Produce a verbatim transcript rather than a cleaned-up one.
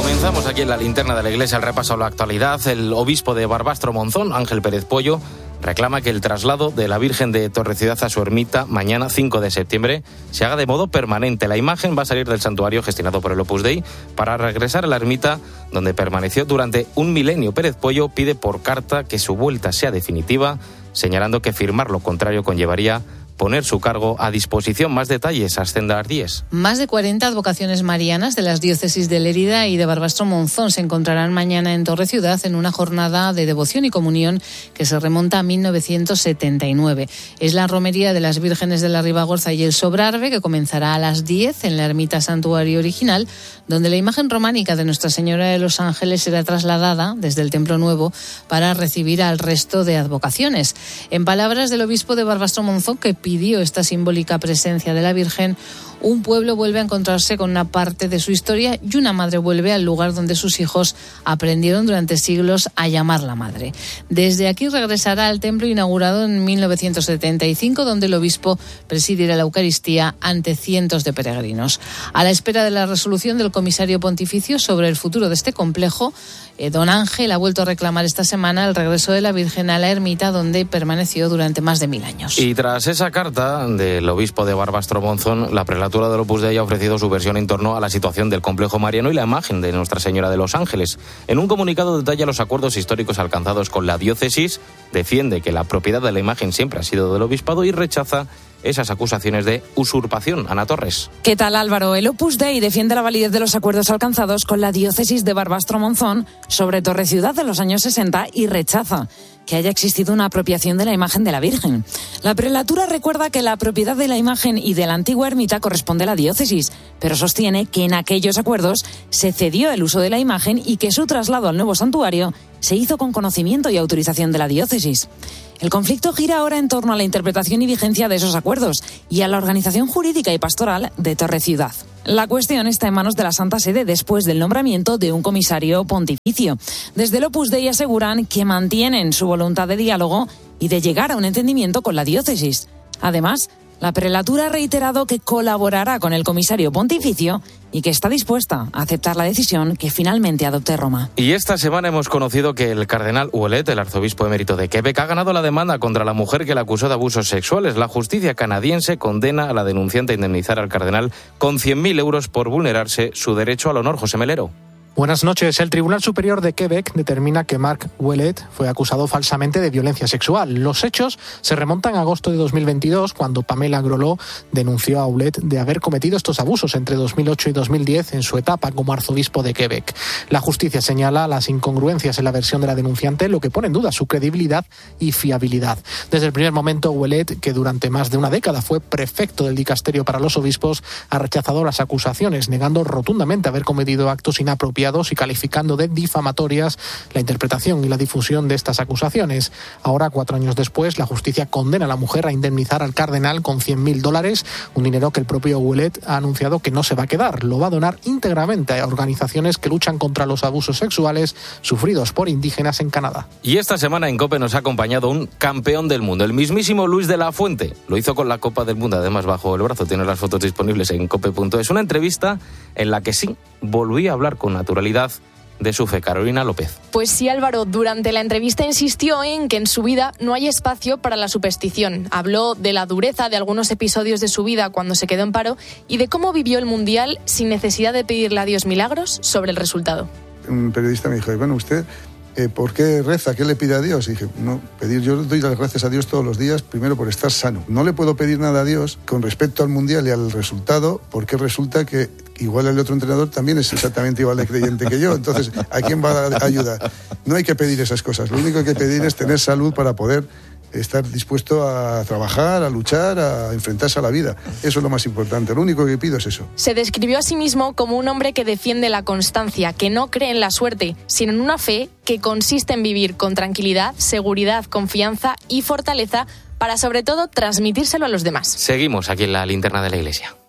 Comenzamos aquí en la linterna de la Iglesia el repaso a la actualidad. El obispo de Barbastro Monzón, Ángel Pérez Pollo, reclama que el traslado de la Virgen de Torreciudad a su ermita mañana cinco de septiembre se haga de modo permanente. La imagen va a salir del santuario gestionado por el Opus Dei para regresar a la ermita donde permaneció durante un milenio. Pérez Pollo pide por carta que su vuelta sea definitiva, señalando que firmar lo contrario conllevaría poner su cargo a disposición. Más detalles, Ascenda Ardíez. Más de cuarenta advocaciones marianas de las diócesis de Lérida y de Barbastro Monzón se encontrarán mañana en Torreciudad en una jornada de devoción y comunión que se remonta a mil novecientos setenta y nueve. Es la romería de las Vírgenes de la Ribagorza y el Sobrarbe, que comenzará a las diez en la ermita santuario original, donde la imagen románica de Nuestra Señora de los Ángeles será trasladada desde el Templo Nuevo para recibir al resto de advocaciones. En palabras del obispo de Barbastro Monzón, que pidió esta simbólica presencia de la Virgen, un pueblo vuelve a encontrarse con una parte de su historia y una madre vuelve al lugar donde sus hijos aprendieron durante siglos a llamarla madre. Desde aquí regresará al templo inaugurado en mil novecientos setenta y cinco, donde el obispo presidirá la Eucaristía ante cientos de peregrinos. A la espera de la resolución del comisario pontificio sobre el futuro de este complejo, eh, don Ángel ha vuelto a reclamar esta semana el regreso de la Virgen a la ermita donde permaneció durante más de mil años. Y tras esa carta del obispo de Barbastro Monzón, la prelatura del Opus Dei ha ofrecido su versión en torno a la situación del complejo mariano y la imagen de Nuestra Señora de los Ángeles. En un comunicado detalla los acuerdos históricos alcanzados con la diócesis, defiende que la propiedad de la imagen siempre ha sido del obispado y rechaza esas acusaciones de usurpación. Ana Torres. ¿Qué tal, Álvaro? El Opus Dei defiende la validez de los acuerdos alcanzados con la diócesis de Barbastro Monzón sobre Torreciudad de los años sesenta y rechaza que haya existido una apropiación de la imagen de la Virgen. La prelatura recuerda que la propiedad de la imagen y de la antigua ermita corresponde a la diócesis, pero sostiene que en aquellos acuerdos se cedió el uso de la imagen y que su traslado al nuevo santuario se hizo con conocimiento y autorización de la diócesis. El conflicto gira ahora en torno a la interpretación y vigencia de esos acuerdos y a la organización jurídica y pastoral de Torreciudad. La cuestión está en manos de la Santa Sede después del nombramiento de un comisario pontificio. Desde el Opus Dei aseguran que mantienen su voluntad de diálogo y de llegar a un entendimiento con la diócesis. Además, la prelatura ha reiterado que colaborará con el comisario pontificio y que está dispuesta a aceptar la decisión que finalmente adopte Roma. Y esta semana hemos conocido que el cardenal Ouellet, el arzobispo emérito de Quebec, ha ganado la demanda contra la mujer que le acusó de abusos sexuales. La justicia canadiense condena a la denunciante a indemnizar al cardenal con cien mil euros por vulnerarse su derecho al honor. José Melero. Buenas noches. El Tribunal Superior de Quebec determina que Marc Ouellet fue acusado falsamente de violencia sexual. Los hechos se remontan a agosto de dos mil veintidós, cuando Pamela Grolot denunció a Ouellet de haber cometido estos abusos entre dos mil ocho y dos mil diez en su etapa como arzobispo de Quebec. La justicia señala las incongruencias en la versión de la denunciante, lo que pone en duda su credibilidad y fiabilidad. Desde el primer momento, Ouellet, que durante más de una década fue prefecto del dicasterio para los obispos, ha rechazado las acusaciones, negando rotundamente haber cometido actos inapropiados y calificando de difamatorias la interpretación y la difusión de estas acusaciones. Ahora, cuatro años después, la justicia condena a la mujer a indemnizar al cardenal con cien mil dólares, un dinero que el propio Ouellet ha anunciado que no se va a quedar. Lo va a donar íntegramente a organizaciones que luchan contra los abusos sexuales sufridos por indígenas en Canadá. Y esta semana en COPE nos ha acompañado un campeón del mundo, el mismísimo Luis de la Fuente. Lo hizo con la Copa del Mundo, además bajo el brazo. Tiene las fotos disponibles en cope punto es. Una entrevista en la que sí volví a hablar con naturalidad de su fe. Carolina López. Pues sí, Álvaro, durante la entrevista insistió en que en su vida no hay espacio para la superstición. Habló de la dureza de algunos episodios de su vida cuando se quedó en paro y de cómo vivió el Mundial sin necesidad de pedirle a Dios milagros sobre el resultado. Un periodista me dijo, bueno, usted... Eh, ¿por qué reza? ¿Qué le pide a Dios? Y dije, no, pedir, yo doy las gracias a Dios todos los días, primero por estar sano. No le puedo pedir nada a Dios con respecto al Mundial y al resultado, porque resulta que igual el otro entrenador también es exactamente igual de creyente que yo. Entonces, ¿a quién va a ayudar? No hay que pedir esas cosas. Lo único que hay que pedir es tener salud para poder estar dispuesto a trabajar, a luchar, a enfrentarse a la vida. Eso es lo más importante. Lo único que pido es eso. Se describió a sí mismo como un hombre que defiende la constancia, que no cree en la suerte, sino en una fe que consiste en vivir con tranquilidad, seguridad, confianza y fortaleza para, sobre todo, transmitírselo a los demás. Seguimos aquí en la linterna de la Iglesia.